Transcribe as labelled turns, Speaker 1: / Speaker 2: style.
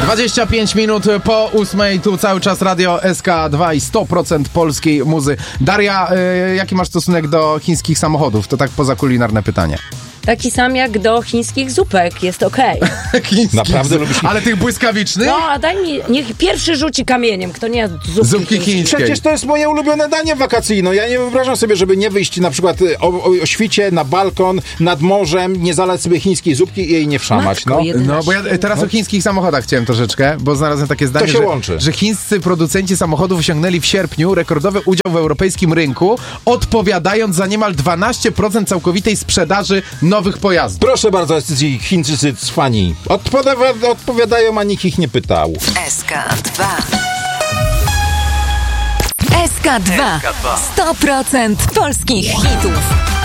Speaker 1: 25 minut po 8, tu cały czas Radio SK2 i 100% polskiej muzy. Daria, jaki masz stosunek do chińskich samochodów? To tak poza kulinarne pytanie.
Speaker 2: Taki sam jak do chińskich zupek, jest okej.
Speaker 3: Naprawdę lubisz...
Speaker 1: Ale tych błyskawicznych?
Speaker 2: No, a daj mi, niech pierwszy rzuci kamieniem, kto nie
Speaker 1: Zupki chińskie.
Speaker 3: Przecież to jest moje ulubione danie wakacyjne. Ja nie wyobrażam sobie, żeby nie wyjść na przykład o świcie na balkon nad morzem, nie zalać sobie chińskiej zupki i jej nie wszamać.
Speaker 2: Matko,
Speaker 1: No, bo ja teraz o chińskich samochodach chciałem troszeczkę, bo znalazłem takie zdanie, że chińscy producenci samochodów osiągnęli w sierpniu rekordowy udział w europejskim rynku, odpowiadając za niemal 12% całkowitej sprzedaży nowych pojazdów.
Speaker 3: Proszę bardzo, ci Chińczycy cwani. Odpowiadają, a nikt ich nie pytał.
Speaker 4: SK2. SK2. 100% polskich hitów.